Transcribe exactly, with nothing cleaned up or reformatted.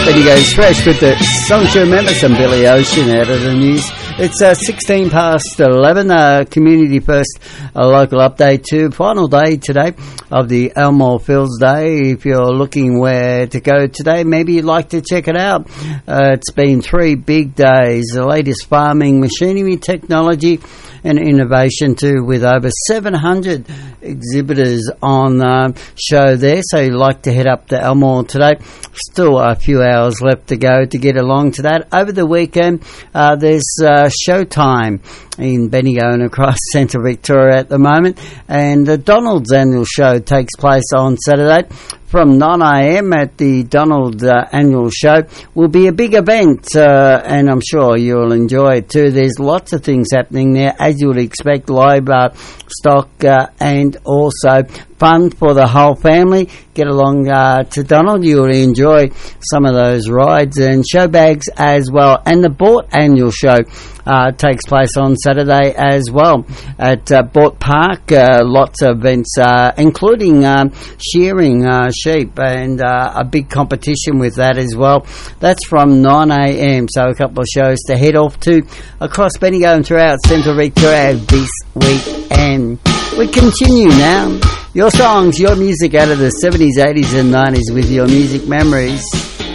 Benny Goes Fresh with the song to remember, some Billy Ocean out of the news. It's uh, sixteen past eleven, uh, Community First, a local update to final day today of the Elmore Fields Day. If you're looking where to go today, maybe you'd like to check it out. Uh, it's been three big days, the latest farming machinery, technology and innovation too, with over seven hundred exhibitors on uh, show there. So you'd like to head up to Elmore today. Still a few hours left to go to get along to that. Over the weekend, uh, there's uh, showtime in Bendigo and across Central Victoria at the moment, and the Donald's annual show takes place on Saturday from nine a.m. at the Donald uh, annual show. Will be a big event, uh, and I'm sure you'll enjoy it too. There's lots of things happening there, as you would expect, live uh, stock uh, and also fun for the whole family. Get along uh, to Donald. You'll enjoy some of those rides and show bags as well. And the Bort annual show uh, takes place on Saturday as well at uh, Bort Park. Uh, lots of events, uh, including um, shearing uh, sheep, and uh, a big competition with that as well. That's from nine a.m. So a couple of shows to head off to across Bendigo and throughout Central Victoria this weekend. We continue now. Your songs, your music out of the seventies, eighties and nineties with your music memories.